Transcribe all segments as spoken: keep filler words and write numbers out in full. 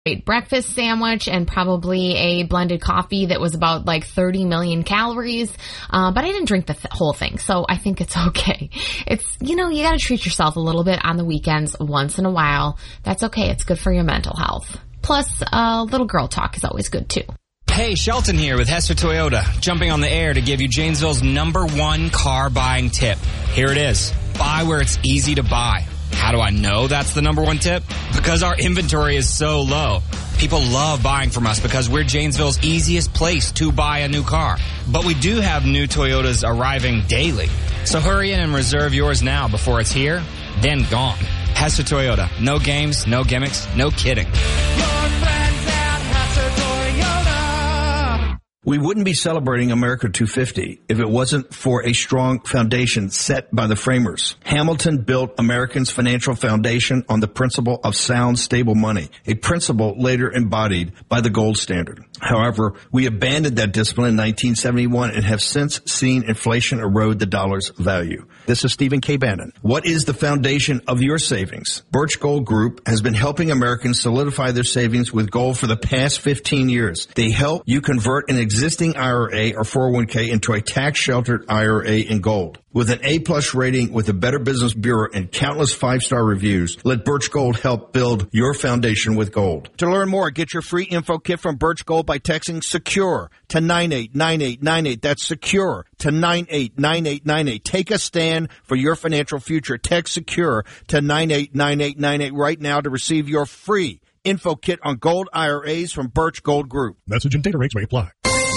breakfast sandwich and probably a blended coffee that was about like thirty million calories. Uh, but I didn't drink the th- whole thing, so I think it's okay. It's, you know, you got to treat yourself a little bit on the weekends once in a while. That's okay. It's good for your mental health. Plus, a uh, little girl talk is always good too. Hey, Shelton here with Hester Toyota, jumping on the air to give you Janesville's number one car buying tip. Here it is. Buy where it's easy to buy. How do I know that's the number one tip? Because our inventory is so low. People love buying from us because we're Janesville's easiest place to buy a new car. But we do have new Toyotas arriving daily. So hurry in and reserve yours now before it's here, then gone. Hester Toyota. No games, no gimmicks, no kidding. Your friends at Hester Toyota. We wouldn't be celebrating America two fifty if it wasn't for a strong foundation set by the framers. Hamilton built Americans' financial foundation on the principle of sound, stable money, a principle later embodied by the gold standard. However, we abandoned that discipline in nineteen seventy-one and have since seen inflation erode the dollar's value. This is Stephen K. Bannon. What is the foundation of your savings? Birch Gold Group has been helping Americans solidify their savings with gold for the past fifteen years. They help you convert an existing I R A or four oh one k into a tax-sheltered I R A in gold. With an A-plus rating with the Better Business Bureau and countless five-star reviews, let Birch Gold help build your foundation with gold. To learn more, get your free info kit from Birch Gold by texting SECURE to nine eight nine eight nine eight. That's SECURE to nine eight nine eight nine eight. Take a stand for your financial future. Text SECURE to nine eight nine eight nine eight right now to receive your free info kit on gold I R As from Birch Gold Group. Message and data rates may apply.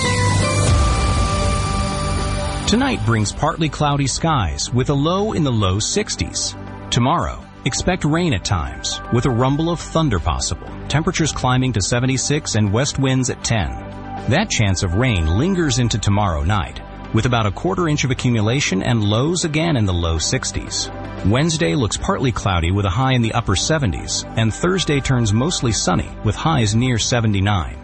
Tonight brings partly cloudy skies with a low in the low sixties. Tomorrow, expect rain at times with a rumble of thunder possible. Temperatures climbing to seventy-six and west winds at ten. That chance of rain lingers into tomorrow night with about a quarter inch of accumulation and lows again in the low sixties. Wednesday looks partly cloudy with a high in the upper seventies, and Thursday turns mostly sunny with highs near seventy-nine.